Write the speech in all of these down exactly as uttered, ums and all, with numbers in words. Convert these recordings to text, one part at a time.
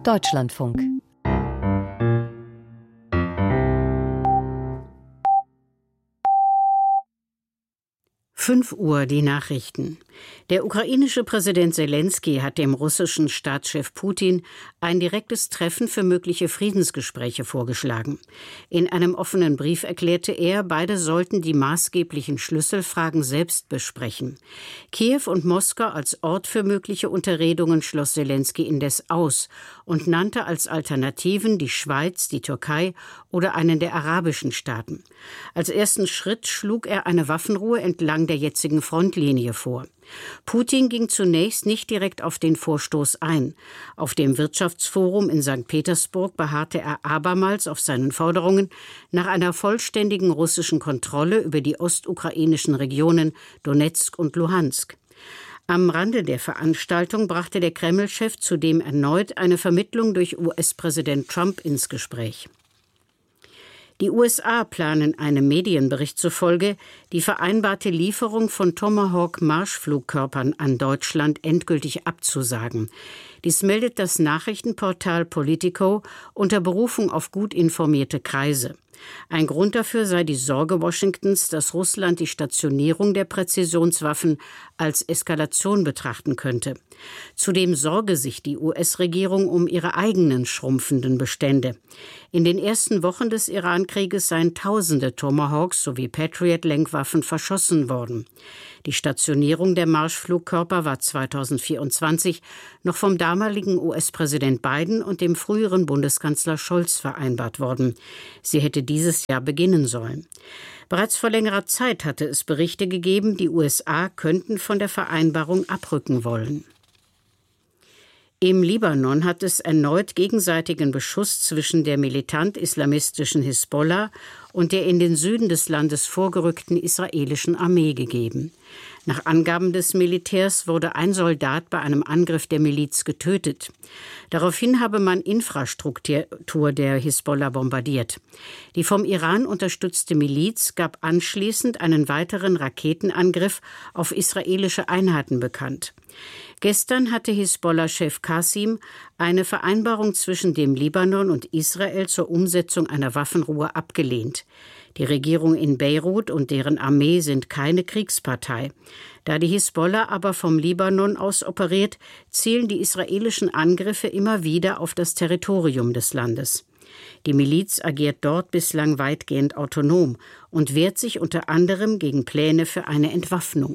Deutschlandfunk. fünf Uhr, die Nachrichten. Der ukrainische Präsident Selenskyj hat dem russischen Staatschef Putin ein direktes Treffen für mögliche Friedensgespräche vorgeschlagen. In einem offenen Brief erklärte er, beide sollten die maßgeblichen Schlüsselfragen selbst besprechen. Kiew und Moskau als Ort für mögliche Unterredungen schloss Selenskyj indes aus und nannte als Alternativen die Schweiz, die Türkei oder einen der arabischen Staaten. Als ersten Schritt schlug er eine Waffenruhe entlang der jetzigen Frontlinie vor. Putin ging zunächst nicht direkt auf den Vorstoß ein. Auf dem Wirtschaftsforum in Sankt Petersburg beharrte er abermals auf seinen Forderungen nach einer vollständigen russischen Kontrolle über die ostukrainischen Regionen Donezk und Luhansk. Am Rande der Veranstaltung brachte der Kreml-Chef zudem erneut eine Vermittlung durch U S-Präsident Trump ins Gespräch. Die U S A planen einem Medienbericht zufolge, die vereinbarte Lieferung von Tomahawk-Marschflugkörpern an Deutschland endgültig abzusagen. Dies meldet das Nachrichtenportal Politico unter Berufung auf gut informierte Kreise. Ein Grund dafür sei die Sorge Washingtons, dass Russland die Stationierung der Präzisionswaffen als Eskalation betrachten könnte. Zudem sorge sich die U S-Regierung um ihre eigenen schrumpfenden Bestände. In den ersten Wochen des Iran-Krieges seien tausende Tomahawks sowie Patriot-Lenkwaffen verschossen worden. Die Stationierung der Marschflugkörper war zweitausendvierundzwanzig noch vom damaligen U S-Präsident Biden und dem früheren Bundeskanzler Scholz vereinbart worden. Sie hätte dieses Jahr beginnen sollen. Bereits vor längerer Zeit hatte es Berichte gegeben, die U S A könnten von der Vereinbarung abrücken wollen. Im Libanon hat es erneut gegenseitigen Beschuss zwischen der militant-islamistischen Hisbollah und der in den Süden des Landes vorgerückten israelischen Armee gegeben. Nach Angaben des Militärs wurde ein Soldat bei einem Angriff der Miliz getötet. Daraufhin habe man Infrastruktur der Hisbollah bombardiert. Die vom Iran unterstützte Miliz gab anschließend einen weiteren Raketenangriff auf israelische Einheiten bekannt. Gestern hatte Hisbollah-Chef Qasim eine Vereinbarung zwischen dem Libanon und Israel zur Umsetzung einer Waffenruhe abgelehnt. Die Regierung in Beirut und deren Armee sind keine Kriegspartei. Da die Hisbollah aber vom Libanon aus operiert, zielen die israelischen Angriffe immer wieder auf das Territorium des Landes. Die Miliz agiert dort bislang weitgehend autonom und wehrt sich unter anderem gegen Pläne für eine Entwaffnung.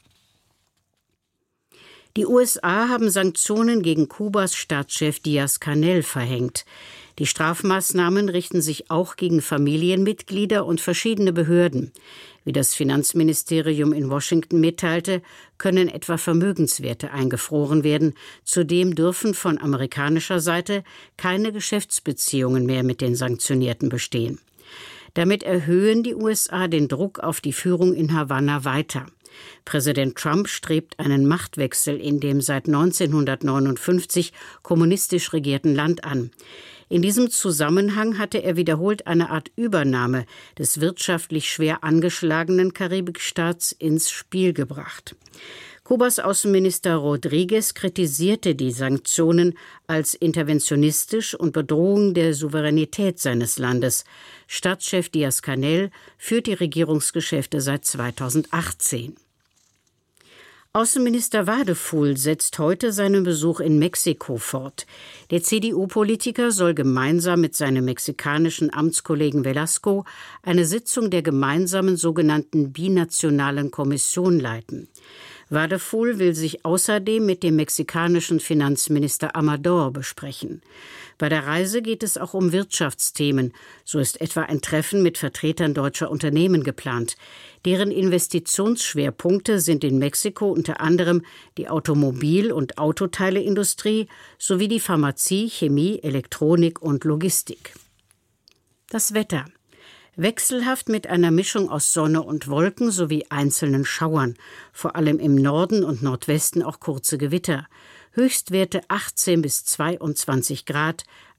Die U S A haben Sanktionen gegen Kubas Staatschef Díaz-Canel verhängt. Die Strafmaßnahmen richten sich auch gegen Familienmitglieder und verschiedene Behörden. Wie das Finanzministerium in Washington mitteilte, können etwa Vermögenswerte eingefroren werden. Zudem dürfen von amerikanischer Seite keine Geschäftsbeziehungen mehr mit den Sanktionierten bestehen. Damit erhöhen die U S A den Druck auf die Führung in Havanna weiter. Präsident Trump strebt einen Machtwechsel in dem seit neunzehnhundertneunundfünfzig kommunistisch regierten Land an. In diesem Zusammenhang hatte er wiederholt eine Art Übernahme des wirtschaftlich schwer angeschlagenen Karibikstaats ins Spiel gebracht. Kubas Außenminister Rodriguez kritisierte die Sanktionen als interventionistisch und Bedrohung der Souveränität seines Landes. Staatschef Díaz-Canel führt die Regierungsgeschäfte seit zweitausendachtzehn. Außenminister Wadefuhl setzt heute seinen Besuch in Mexiko fort. Der C D U-Politiker soll gemeinsam mit seinem mexikanischen Amtskollegen Velasco eine Sitzung der gemeinsamen sogenannten binationalen Kommission leiten. Wadefuhl will sich außerdem mit dem mexikanischen Finanzminister Amador besprechen. Bei der Reise geht es auch um Wirtschaftsthemen. So ist etwa ein Treffen mit Vertretern deutscher Unternehmen geplant. Deren Investitionsschwerpunkte sind in Mexiko unter anderem die Automobil- und Autoteileindustrie sowie die Pharmazie, Chemie, Elektronik und Logistik. Das Wetter. Wechselhaft mit einer Mischung aus Sonne und Wolken sowie einzelnen Schauern. Vor allem im Norden und Nordwesten auch kurze Gewitter. Höchstwerte achtzehn bis zweiundzwanzig Grad,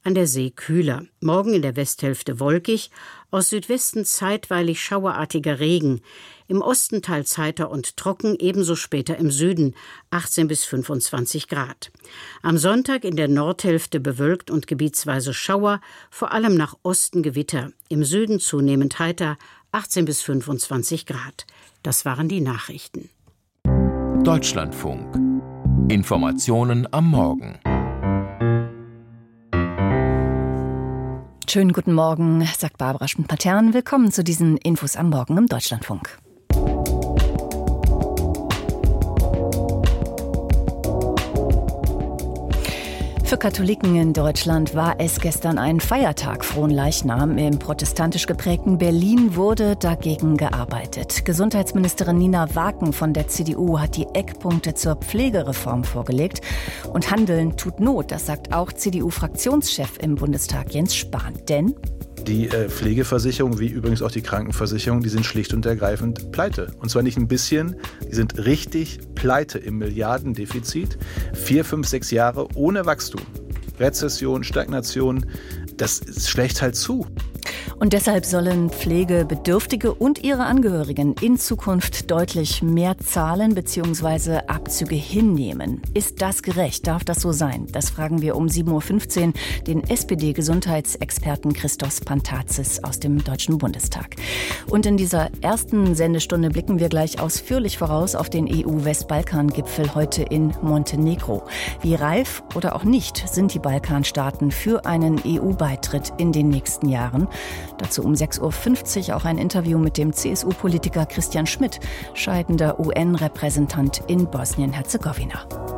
an der See kühler. Morgen in der Westhälfte wolkig, aus Südwesten zeitweilig schauerartiger Regen. Im Osten teils heiter und trocken, ebenso später im Süden, achtzehn bis fünfundzwanzig Grad. Am Sonntag in der Nordhälfte bewölkt und gebietsweise Schauer, vor allem nach Osten Gewitter. Im Süden zunehmend heiter, achtzehn bis fünfundzwanzig Grad. Das waren die Nachrichten. Deutschlandfunk. Informationen am Morgen. Schönen guten Morgen, sagt Barbara Schmidt-Matern. Willkommen zu diesen Infos am Morgen im Deutschlandfunk. Für Katholiken in Deutschland war es gestern ein Feiertag Fronleichnam. Im protestantisch geprägten Berlin wurde dagegen gearbeitet. Gesundheitsministerin Nina Waken von der C D U hat die Eckpunkte zur Pflegereform vorgelegt. Und Handeln tut Not, das sagt auch C D U-Fraktionschef im Bundestag Jens Spahn. Denn die äh, Pflegeversicherung, wie übrigens auch die Krankenversicherung, die sind schlicht und ergreifend pleite. Und zwar nicht ein bisschen, die sind richtig pleite im Milliardendefizit. Vier, fünf, sechs Jahre ohne Wachstum. Rezession, Stagnation, das schlägt halt zu. Und deshalb sollen Pflegebedürftige und ihre Angehörigen in Zukunft deutlich mehr zahlen bzw. Abzüge hinnehmen. Ist das gerecht? Darf das so sein? Das fragen wir um sieben Uhr fünfzehn den S P D-Gesundheitsexperten Christos Pantazis aus dem Deutschen Bundestag. Und in dieser ersten Sendestunde blicken wir gleich ausführlich voraus auf den E U-Westbalkan-Gipfel heute in Montenegro. Wie reif oder auch nicht sind die Balkanstaaten für einen E U-Beitritt in den nächsten Jahren? Dazu um sechs Uhr fünfzig auch ein Interview mit dem C S U-Politiker Christian Schmidt, scheidender U N-Repräsentant in Bosnien-Herzegowina.